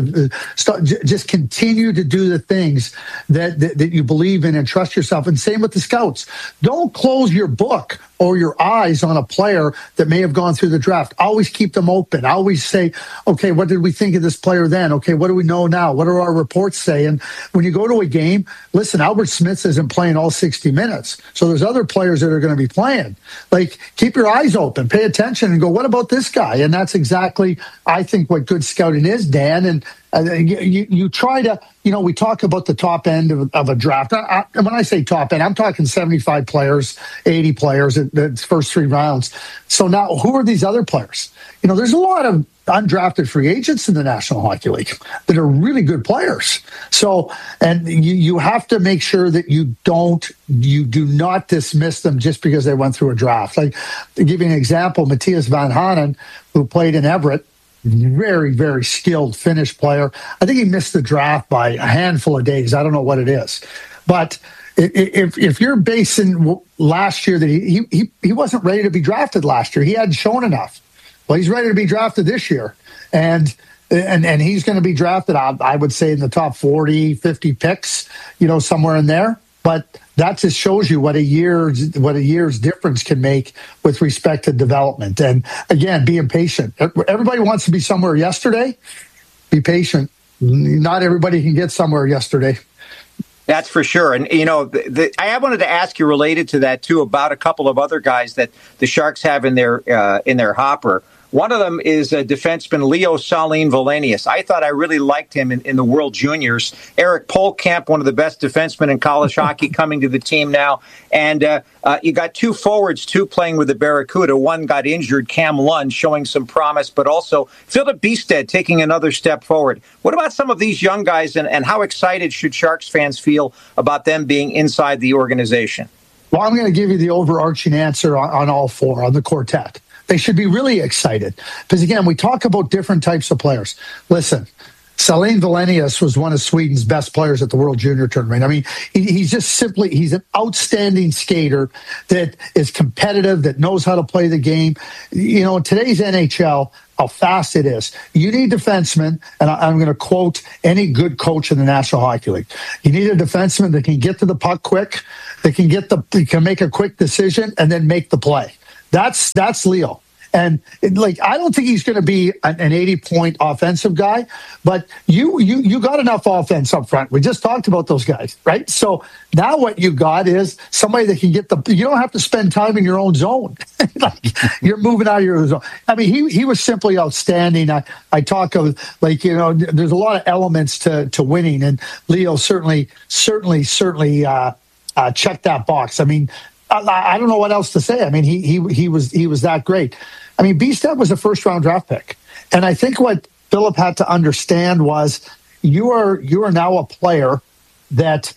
Just continue to do the things that you believe in and trust yourself. And same with the scouts. Don't close your book or your eyes on a player that may have gone through the draft. Always keep them open. Always say, okay, what did we think of this player then? Okay, what do we know now? What do our reports say? And when you go to a game, listen, Albert Smits isn't playing all 60 minutes. So there's other players that are going to be playing. Like, keep your eyes open, pay attention, and go, what about this guy? And that's exactly, I think, what good scouting is, Dan. And you try to, we talk about the top end of a draft. When I say top end, I'm talking 75 players, 80 players at the first 3 rounds. So now, who are these other players? There's a lot of undrafted free agents in the National Hockey League that are really good players. So, and you have to make sure that you do not dismiss them just because they went through a draft. Like, to give you an example, Matthias Van Hanen, who played in Everett, very, very skilled Finnish player. I think he missed the draft by a handful of days. I don't know what it is. But if you're basing last year that he wasn't ready to be drafted last year, he hadn't shown enough. Well, he's ready to be drafted this year. And he's going to be drafted, I would say, in the top 40, 50 picks, somewhere in there. but that just shows you what a year's difference can make with respect to development. And again, being patient. Everybody wants to be somewhere yesterday. Be patient. Not everybody can get somewhere yesterday. That's for sure. And, I wanted to ask you related to that, too, about a couple of other guys that the Sharks have in their hopper. One of them is defenseman Leo Saline-Valenius. I thought I really liked him in the World Juniors. Eric Polkamp, one of the best defensemen in college hockey, coming to the team now. And you got two forwards, too, playing with the Barracuda. One got injured, Cam Lund, showing some promise, but also Philip Bistad taking another step forward. What about some of these young guys, and how excited should Sharks fans feel about them being inside the organization? Well, I'm going to give you the overarching answer on all four, on the quartet. They should be really excited because, again, we talk about different types of players. Listen, Saline-Valenius was one of Sweden's best players at the World Junior Tournament. I mean, he's an outstanding skater that is competitive, that knows how to play the game. In today's NHL, how fast it is. You need defensemen, and I'm going to quote any good coach in the National Hockey League. You need a defenseman that can get to the puck quick, that can make a quick decision, and then make the play. That's Leo. And I don't think he's going to be an 80-point offensive guy, but you got enough offense up front. We just talked about those guys, right? So now what you got is somebody that can get you don't have to spend time in your own zone. You're moving out of your zone. I mean, he was simply outstanding. I talk of there's a lot of elements to winning, and Leo certainly checked that box. I mean, I don't know what else to say. I mean, he was that great. I mean, Bistad was a first-round draft pick, and I think what Philip had to understand was you are now a player that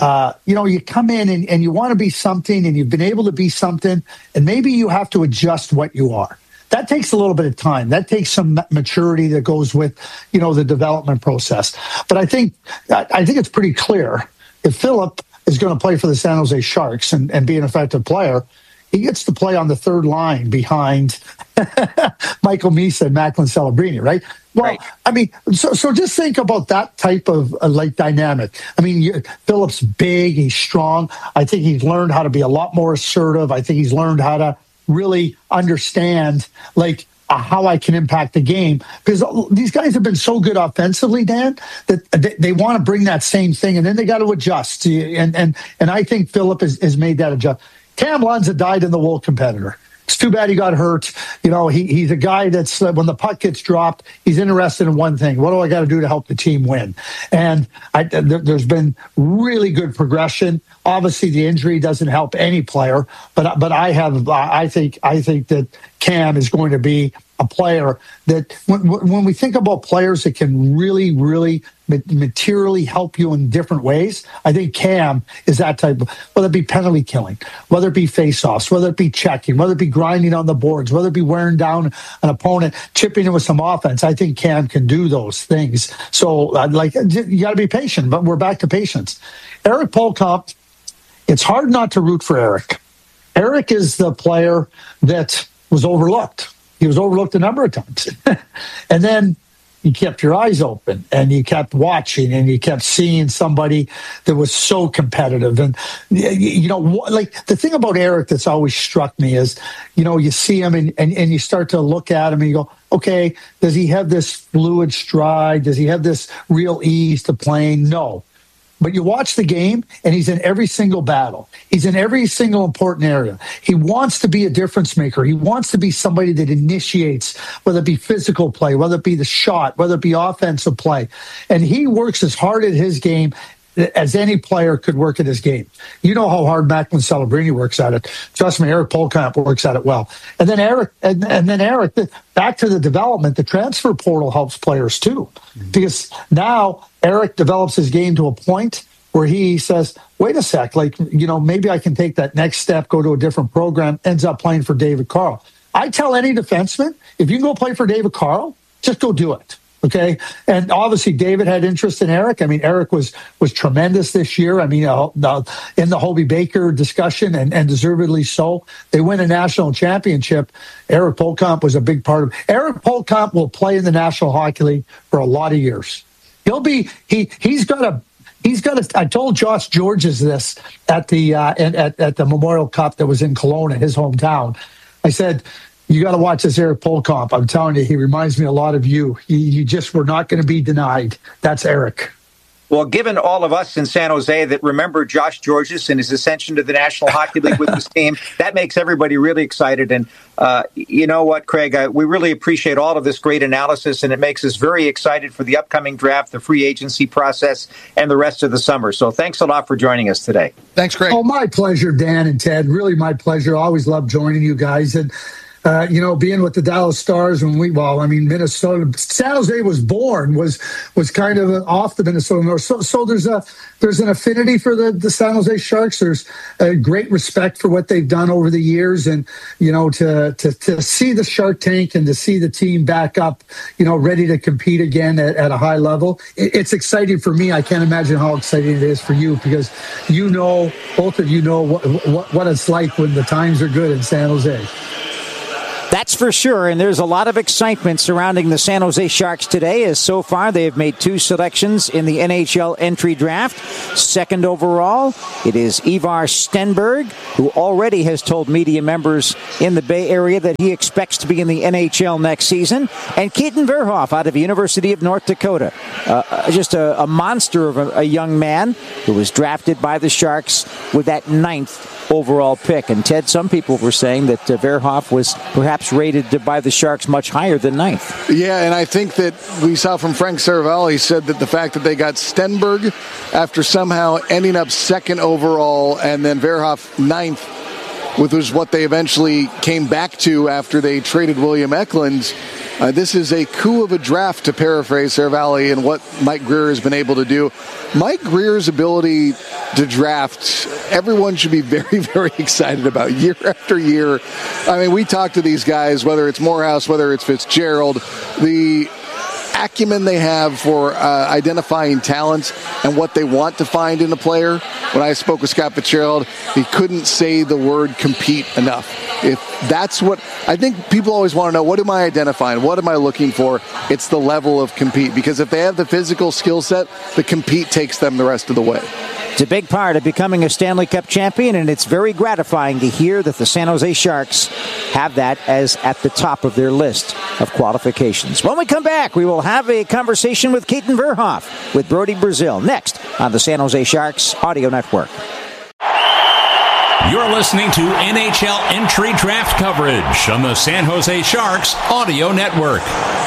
you come in and you want to be something, and you've been able to be something, and maybe you have to adjust what you are. That takes a little bit of time. That takes some maturity that goes with the development process. But I think it's pretty clear if Philip is going to play for the San Jose Sharks and be an effective player, he gets to play on the third line behind Michael Misa and Macklin Celebrini, right? Well, right. I mean, so just think about that type of dynamic. I mean, Philip's big, he's strong. I think he's learned how to be a lot more assertive. I think he's learned how to really understand, how I can impact the game, because these guys have been so good offensively, Dan, that they want to bring that same thing, and then they got to adjust. And I think Philip has made that adjust. Cam Lund's a dyed-in-the-wool competitor. It's too bad he got hurt. He's a guy that's, when the puck gets dropped, he's interested in one thing. What do I got to do to help the team win? And there's been really good progression. Obviously, the injury doesn't help any player, but I think that Cam is going to be a player that when we think about players that can really, really materially help you in different ways, I think Cam is that type of, whether it be penalty killing, whether it be face-offs, whether it be checking, whether it be grinding on the boards, whether it be wearing down an opponent, chipping in with some offense. I think Cam can do those things. So you got to be patient, but we're back to patience. Eric Polkamp, it's hard not to root for Eric. Eric is the player that was overlooked. He was overlooked a number of times. And then you kept your eyes open and you kept watching and you kept seeing somebody that was so competitive. And, the thing about Eric that's always struck me is, you see him and you start to look at him and you go, okay, does he have this fluid stride? Does he have this real ease to playing? No. But you watch the game, and he's in every single battle. He's in every single important area. He wants to be a difference maker. He wants to be somebody that initiates, whether it be physical play, whether it be the shot, whether it be offensive play. And he works as hard at his game as any player could work at his game. You know how hard Macklin Celebrini works at it. Trust me, Eric Polkamp works at it well. And then Eric, back to the development, the transfer portal helps players too. Because now Eric develops his game to a point where he says, wait a sec, maybe I can take that next step, go to a different program, ends up playing for David Carl. I tell any defenseman, if you can go play for David Carl, just go do it. Okay. And obviously David had interest in Eric. I mean, Eric was tremendous this year. I mean, in the Hobey Baker discussion and deservedly so. They win a national championship. Eric Polkamp was a big part of it. Eric Polkamp will play in the National Hockey League for a lot of years. He's got I told Josh Georges this at the at the Memorial Cup that was in Kelowna, his hometown. I said, you got to watch this Eric Polkomp. I'm telling you, he reminds me a lot of you. You just were not going to be denied. That's Eric. Well, given all of us in San Jose that remember Josh Georges and his ascension to the National Hockey League with his team, that makes everybody really excited. And you know what, Craig, we really appreciate all of this great analysis, and it makes us very excited for the upcoming draft, the free agency process, and the rest of the summer. So thanks a lot for joining us today. Thanks, Craig. Oh, my pleasure, Dan and Ted. Really my pleasure. I always love joining you guys. And being with the Dallas Stars Minnesota, San Jose was born, was kind of off the Minnesota North. So there's an affinity for the San Jose Sharks. There's a great respect for what they've done over the years, and to see the Shark Tank and to see the team back up, ready to compete again at a high level. It's exciting for me. I can't imagine how exciting it is for you, because both of you know what it's like when the times are good in San Jose. That's for sure, and there's a lot of excitement surrounding the San Jose Sharks today, as so far they have made 2 selections in the NHL entry draft. Second overall, it is Ivar Stenberg, who already has told media members in the Bay Area that he expects to be in the NHL next season, and Keaton Verhoff out of the University of North Dakota. Just a monster of a young man who was drafted by the Sharks with that 9th overall pick. And Ted, some people were saying that Verhoff was perhaps rated by the Sharks much higher than 9th. Yeah, and I think that we saw from Frank Seravalli, he said that the fact that they got Stenberg after somehow ending up 2nd overall, and then Verhoff 9th, which was what they eventually came back to after they traded William Eklund. This is a coup of a draft, to paraphrase Seravalli, and what Mike Grier has been able to do. Mike Grier's ability to draft, everyone should be very, very excited about year after year. I mean, we talk to these guys, whether it's Morehouse, whether it's Fitzgerald, the acumen they have for identifying talent and what they want to find in a player. When I spoke with Scott Fitzgerald, he couldn't say the word compete enough. If that's what I think people always want to know, what am I identifying? What am I looking for? It's the level of compete, because if they have the physical skill set, the compete takes them the rest of the way. It's a big part of becoming a Stanley Cup champion, and it's very gratifying to hear that the San Jose Sharks have that as at the top of their list of qualifications. When we come back, we will have a conversation with Keaton Verhoff with Brody Brazil next on the San Jose Sharks Audio Network. You're listening to NHL entry draft coverage on the San Jose Sharks Audio Network.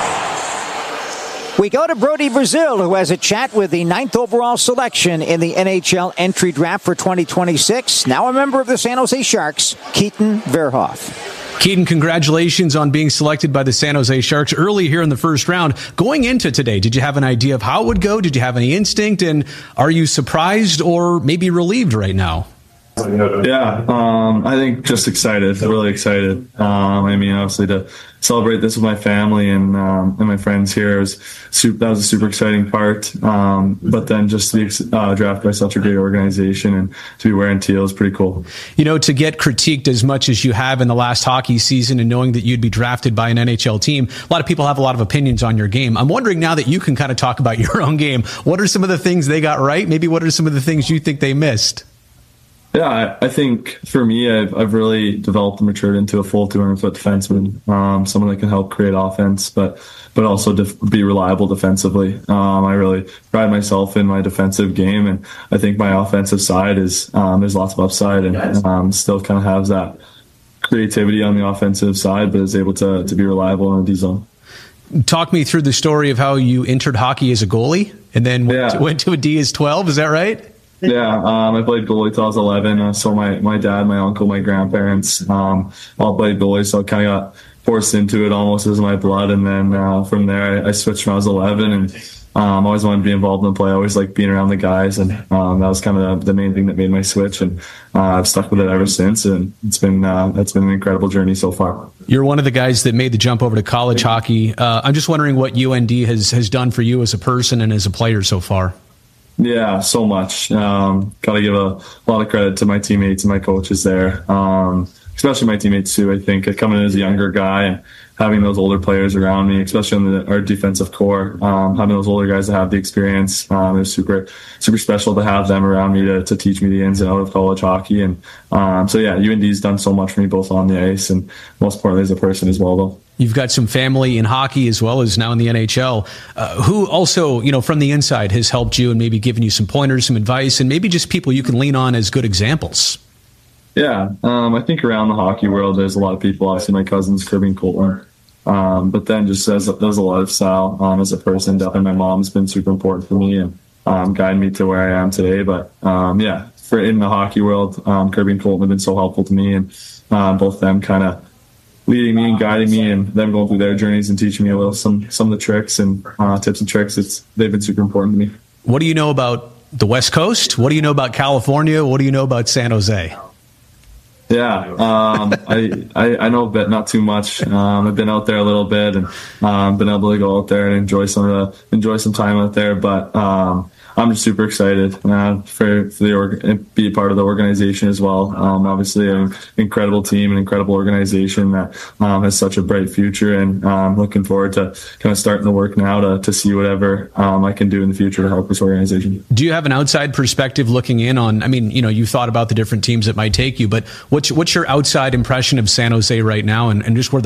We go to Brody Brazil, who has a chat with the 9th overall selection in the NHL entry draft for 2026. Now a member of the San Jose Sharks, Keaton Verhoff. Keaton, congratulations on being selected by the San Jose Sharks early here in the first round. Going into today, did you have an idea of how it would go? Did you have any instinct? And are you surprised or maybe relieved right now? Yeah, I think just excited, really excited. Obviously to celebrate this with my family and my friends here that was a super exciting part. But then just to be drafted by such a great organization and to be wearing teal is pretty cool. To get critiqued as much as you have in the last hockey season and knowing that you'd be drafted by an NHL team, a lot of people have a lot of opinions on your game. I'm wondering now that you can kind of talk about your own game, what are some of the things they got right? Maybe what are some of the things you think they missed? Yeah, I think for me, I've really developed and matured into a full 200-foot defenseman, someone that can help create offense, but also be reliable defensively. I really pride myself in my defensive game, and I think my offensive side is there's lots of upside, and still kind of has that creativity on the offensive side, but is able to be reliable in a D zone. Talk me through the story of how you entered hockey as a goalie and then went to a D as 12. Is that right? Yeah, I played goalie till I was 11. So my dad, my uncle, my grandparents all played goalie, so I kind of got forced into it almost as my blood. And then from there, I switched when I was 11, and I always wanted to be involved in the play. I always liked being around the guys, and that was kind of the main thing that made my switch. And I've stuck with it ever since, and it's been an incredible journey so far. You're one of the guys that made the jump over to college hockey. I'm just wondering what UND has done for you as a person and as a player so far. Yeah, so much. Got to give a lot of credit to my teammates and my coaches there. especially my teammates too. I think coming in as a younger guy and having those older players around me, especially in our defensive core, having those older guys that have the experience, it was super special to have them around me to teach me the ins and outs of college hockey. And so yeah, UND's done so much for me both on the ice and most importantly as a person as well, though. You've got some family in hockey as well as now in the NHL, who also, from the inside has helped you and maybe given you some pointers, some advice, and maybe just people you can lean on as good examples. Yeah, I think around the hockey world, there's a lot of people. Obviously, my cousins, Kirby and Colton. But then just as a lifestyle, as a person, definitely my mom's been super important for me and guided me to where I am today. But yeah, in the hockey world, Kirby and Colton have been so helpful to me, and both them kind of leading me and guiding me, and them going through their journeys and teaching me a little some of the tricks and tips and tricks. They've been super important to me. What do you know about the West Coast? What do you know about California? What do you know about San Jose? Yeah, I know a bit, not too much. I've been out there a little bit and been able to go out there and enjoy some time out there. But I'm just super excited for be a part of the organization as well. Obviously, an incredible team, an incredible organization that has such a bright future, and looking forward to kind of starting the work now to see whatever I can do in the future to help this organization. Do you have an outside perspective looking in on? I mean, you thought about the different teams that might take you, but what's your outside impression of San Jose right now, and just where the